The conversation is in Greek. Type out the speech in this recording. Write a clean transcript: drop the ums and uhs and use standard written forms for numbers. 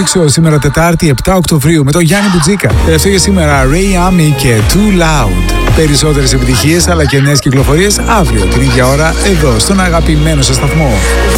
Show σήμερα Τετάρτη 7 Οκτωβρίου με τον Γιάννη Μπουτζίκα. Τελευταίο για σήμερα Ray Amy και Too Loud. Περισσότερες επιτυχίες αλλά και νέες κυκλοφορίες αύριο την ίδια ώρα εδώ στον αγαπημένο σας σταθμό.